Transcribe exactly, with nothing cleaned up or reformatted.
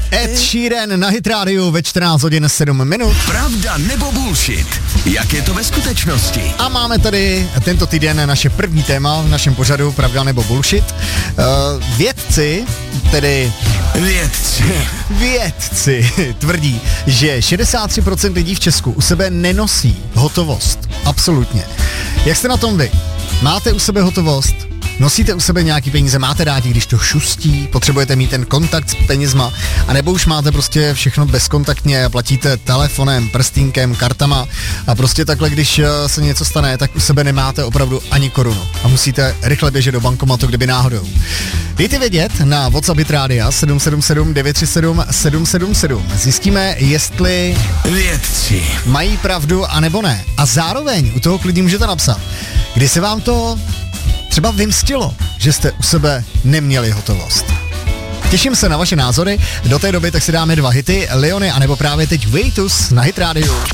Ed Sheeran na Hit Radio ve čtrnáct hodin sedm minut. Pravda nebo bullshit? Jak je to ve skutečnosti? A máme tady tento týden naše první téma v našem pořadu Pravda nebo bullshit. Uh, vědci, tedy... Vědci. Vědci tvrdí, že šedesát tři procent lidí v Česku u sebe nenosí hotovost. Absolutně. Jak jste na tom vy? Máte u sebe hotovost? Nosíte u sebe nějaký peníze, máte rádi, když to šustí, potřebujete mít ten kontakt s penězma, anebo už máte prostě všechno bezkontaktně, platíte telefonem, prstínkem, kartama a prostě takhle, když se něco stane, tak u sebe nemáte opravdu ani korunu a musíte rychle běžet do bankomatu, kdyby náhodou. Dejte vědět na WhatsApp Hit Rádia sedm sedm sedm devět tři sedm sedm sedm sedm. Zjistíme, jestli vědci mají pravdu anebo ne. A zároveň u toho klidně můžete napsat, kdy se vám to třeba vymstilo, že jste u sebe neměli hotovost. Těším se na vaše názory, do té doby tak si dáme dva hity, Leony, anebo právě teď Waitus na Hit Radio.